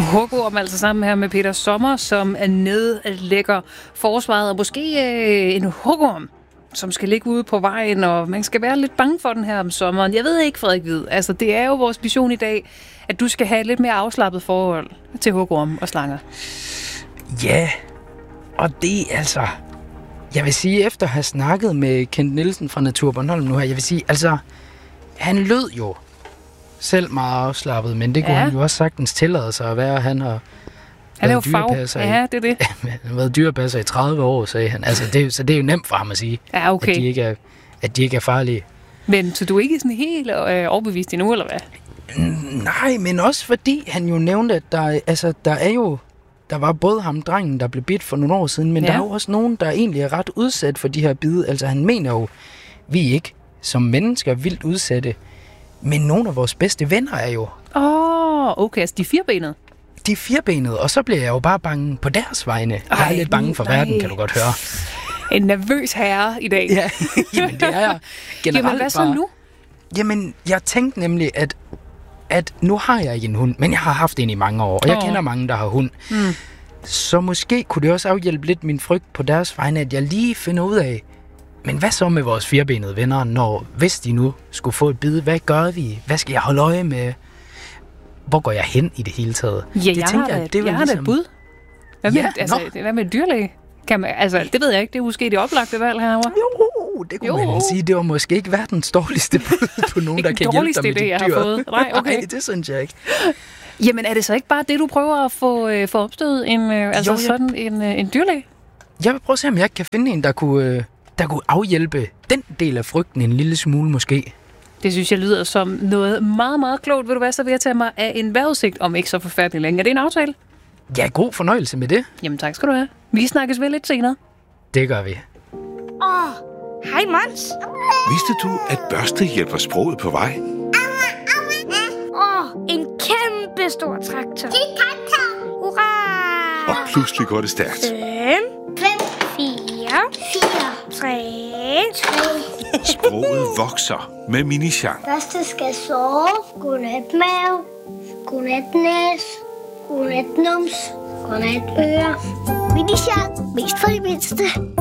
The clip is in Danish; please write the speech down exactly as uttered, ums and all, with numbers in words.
Hugorm altså sammen her med Peter Sommer, som er nedlægger forsvaret, og måske øh, en hugorm, som skal ligge ude på vejen, og man skal være lidt bange for den her om sommeren. Jeg ved ikke, Frederik Hvid, altså det er jo vores vision i dag, at du skal have lidt mere afslappet forhold til hugorm og slanger. Ja, og det altså... Jeg vil sige, efter at have snakket med Kent Nielsen fra Natur Bornholm nu her, jeg vil sige, altså, han lød jo selv meget afslappet, men det kunne ja. han jo også sagtens tillade sig at være. Han har han er jo fag. Ja, det er det. Han har været dyrepasser i tredive år, sagde han. Altså, det, så det er jo nemt for ham at sige, ja, okay. at, de ikke er, at de ikke er farlige. Men så du er ikke sådan helt øh, overbevist endnu, eller hvad? Nej, men også fordi han jo nævnte, at der, altså, der er jo... Der var både ham, drengen, der blev bidt for nogle år siden, men ja. der er jo også nogen, der egentlig er ret udsat for de her bide. Altså han mener jo, vi ikke som mennesker er vildt udsatte, men nogle af vores bedste venner er jo... Åh, oh, okay, altså de er firbenede? De er firbenede, og så bliver jeg jo bare bange på deres vegne. Ej, jeg er lidt bange for nej. verden, kan du godt høre. En nervøs herre i dag. Ja, jamen det er jeg generelt. Jamen hvad så bare... nu? Jamen, jeg tænkte nemlig, at at nu har jeg ikke en hund, men jeg har haft en i mange år, og jeg oh. kender mange, der har hund. Mm. Så måske kunne det også afhjælpe lidt min frygt på deres vegne, at jeg lige finder ud af, men hvad så med vores firbenede venner, når hvis de nu skulle få et bid, hvad gør vi? Hvad skal jeg holde øje med? Hvor går jeg hen i det hele taget? Ja, det jeg tænker har da, jeg, det jeg har ligesom... da et bud. Hvad med, ja, altså, hvad med dyrlæge? Kan man, altså, det ved jeg ikke, det er måske det oplagte valg herovre. Jo, det kunne jo. man sige. Det var måske ikke verdens dårligste bud på nogen, der kan hjælpe dig med det, dit jeg dyr. har fået. Nej, okay. Nej, det synes jeg ikke. Jamen, er det så ikke bare det, du prøver at få, øh, få opstået? En, øh, altså jo, jeg... sådan en, øh, en dyrlæge? Jeg vil prøve at se, om jeg ikke kan finde en, der kunne, øh, der kunne afhjælpe den del af frygten en lille smule måske. Det synes jeg lyder som noget meget, meget klogt. Vil du være så ved at tage mig af en vejrudsigt om ikke så forfærdelig længe? Er det en aftale? Ja, god fornøjelse med det. Jamen tak skal du have. Vi snakkes vel lidt senere. Det gør vi. Åh, oh, hej Mons. Vidste du, at børste hjælper sproget på vej? Åh, oh, en kæmpe stor traktor. Hurra! Og pludselig går det stærkt. Fem, fem, fire, fire, tre, tre. Sproget vokser med Mini-Jean. Første skal sove. Godnat mave. Godnat næs. Godnat nums. Godnat øre. Mini-Jean. Mest for de mindste.